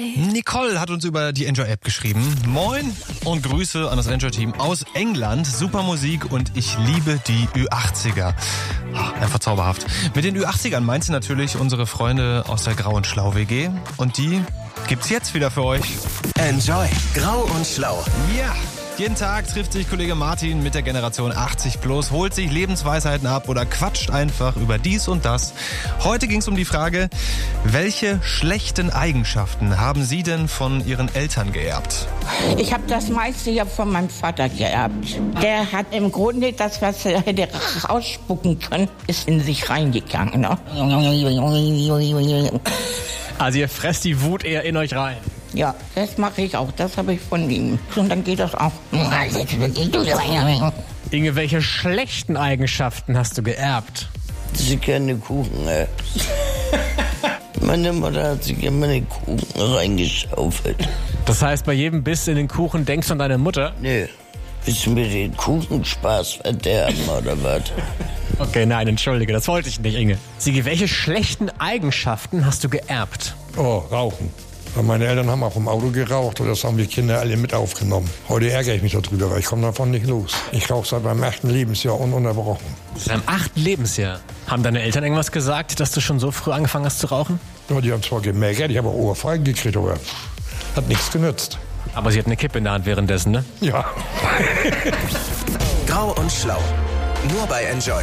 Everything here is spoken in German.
Nicole hat uns über die Enjoy-App geschrieben. Moin und Grüße an das Enjoy-Team aus England. Super Musik und ich liebe die Ü80er. Einfach zauberhaft. Mit den Ü80ern meint sie natürlich unsere Freunde aus der Grau und Schlau WG. Und die gibt's jetzt wieder für euch. Enjoy Grau und Schlau. Ja. Jeden Tag trifft sich Kollege Martin mit der Generation 80 plus, holt sich Lebensweisheiten ab oder quatscht einfach über dies und das. Heute ging es um die Frage, welche schlechten Eigenschaften haben Sie denn von Ihren Eltern geerbt? Ich habe das meiste ja von meinem Vater geerbt. Der hat im Grunde das, was er hätte rausspucken können, ist in sich reingegangen. Ne? Also ihr fresst die Wut eher in euch rein. Ja, das mache ich auch. Das habe ich von ihm. Und dann geht das auch. Inge, welche schlechten Eigenschaften hast du geerbt? Sie gerne Kuchen. Meine Mutter hat sich immer den Kuchen reingeschaufelt. Das heißt, bei jedem Biss in den Kuchen denkst du an deine Mutter? Nö. Willst du mir den Kuchenspaß verderben oder was? Okay, nein, entschuldige, das wollte ich nicht, Inge. Sigi, welche schlechten Eigenschaften hast du geerbt? Oh, Rauchen. Meine Eltern haben auch im Auto geraucht und das haben die Kinder alle mit aufgenommen. Heute ärgere ich mich darüber, weil ich komme davon nicht los. Ich rauche seit meinem 8. Lebensjahr ununterbrochen. Seit deinem 8. Lebensjahr? Haben deine Eltern irgendwas gesagt, dass du schon so früh angefangen hast zu rauchen? Ja, die haben zwar gemeckert, ich habe auch Ohrfeigen gekriegt, aber hat nichts genützt. Aber sie hat eine Kippe in der Hand währenddessen, ne? Ja. Grau und Schlau. Nur bei Enjoy.